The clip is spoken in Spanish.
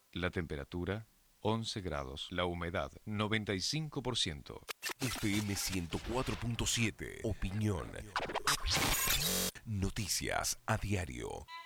La temperatura 11 grados. La humedad 95%. FM 104.7. Opinión. Noticias a diario.